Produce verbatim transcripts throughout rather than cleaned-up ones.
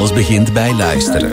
Alles begint bij luisteren.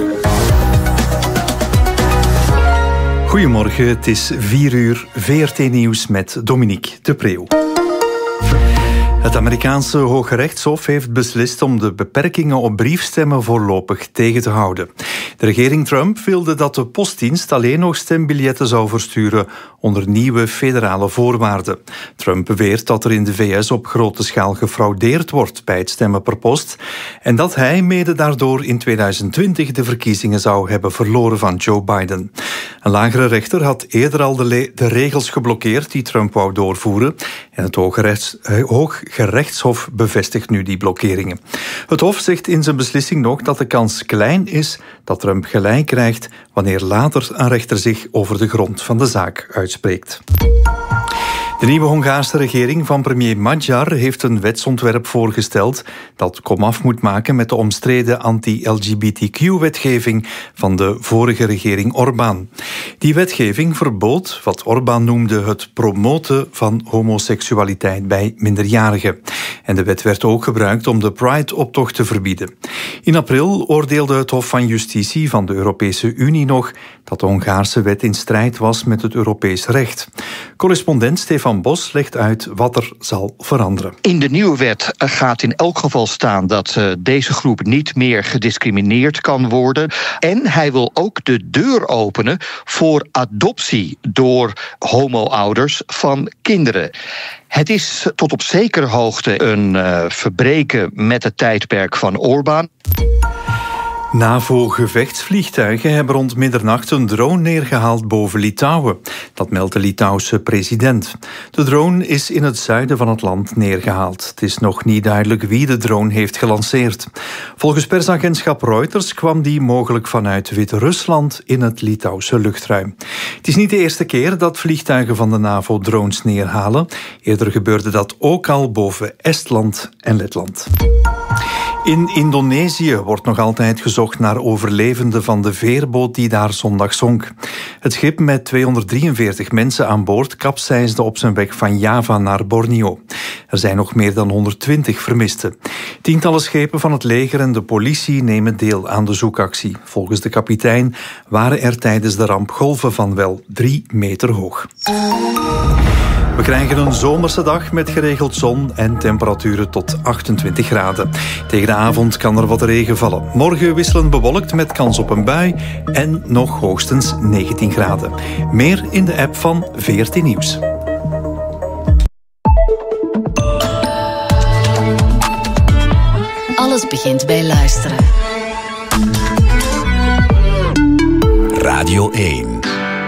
Goedemorgen, het is vier uur, V R T Nieuws met Dominique de Preeuw. Het Amerikaanse Hooggerechtshof heeft beslist om de beperkingen op briefstemmen voorlopig tegen te houden. De regering Trump wilde dat de postdienst alleen nog stembiljetten zou versturen onder nieuwe federale voorwaarden. Trump beweert dat er in de V S op grote schaal gefraudeerd wordt bij het stemmen per post en dat hij mede daardoor in tweeduizend twintig de verkiezingen zou hebben verloren van Joe Biden. Een lagere rechter had eerder al de, le- de regels geblokkeerd die Trump wou doorvoeren en het Hooggerechts- Hooggerechtshof bevestigt nu die blokkeringen. Het Hof zegt in zijn beslissing nog dat de kans klein is dat Trump gelijk krijgt wanneer later een rechter zich over de grond van de zaak uitspreekt. De nieuwe Hongaarse regering van premier Magyar heeft een wetsontwerp voorgesteld dat komaf moet maken met de omstreden anti-L G B T Q-wetgeving van de vorige regering Orbán. Die wetgeving verbood wat Orbán noemde het promoten van homoseksualiteit bij minderjarigen. En de wet werd ook gebruikt om de Pride-optocht te verbieden. In april oordeelde het Hof van Justitie van de Europese Unie nog dat de Hongaarse wet in strijd was met het Europees recht. Correspondent Stefan Bos legt uit wat er zal veranderen. In de nieuwe wet gaat in elk geval staan dat uh, deze groep niet meer gediscrimineerd kan worden. En hij wil ook de deur openen voor adoptie door homo-ouders van kinderen. Het is tot op zekere hoogte een uh, verbreken met het tijdperk van Orbán. NAVO-gevechtsvliegtuigen hebben rond middernacht een drone neergehaald boven Litouwen. Dat meldt de Litouwse president. De drone is in het zuiden van het land neergehaald. Het is nog niet duidelijk wie de drone heeft gelanceerd. Volgens persagentschap Reuters kwam die mogelijk vanuit Wit-Rusland in het Litouwse luchtruim. Het is niet de eerste keer dat vliegtuigen van de NAVO drones neerhalen. Eerder gebeurde dat ook al boven Estland en Letland. In Indonesië wordt nog altijd gezocht naar overlevenden van de veerboot die daar zondag zonk. Het schip met tweehonderddrieënveertig mensen aan boord kapseisde op zijn weg van Java naar Borneo. Er zijn nog meer dan honderdtwintig vermisten. Tientallen schepen van het leger en de politie nemen deel aan de zoekactie. Volgens de kapitein waren er tijdens de ramp golven van wel drie meter hoog. We krijgen een zomerse dag met geregeld zon en temperaturen tot achtentwintig graden. Tegen de avond kan er wat regen vallen. Morgen wisselend bewolkt met kans op een bui en nog hoogstens negentien graden. Meer in de app van V R T Nieuws. Alles begint bij luisteren. Radio één.